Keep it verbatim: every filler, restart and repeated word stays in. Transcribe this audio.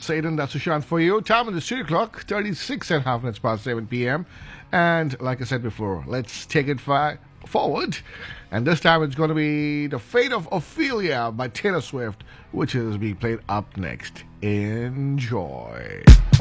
Satan, that's Sushant for you. Time on the studio clock, thirty-six and a half minutes past seven p.m. And like I said before, let's take it fi- forward. And this time it's going to be The Fate of Ophelia by Taylor Swift, which is being played up next. Enjoy.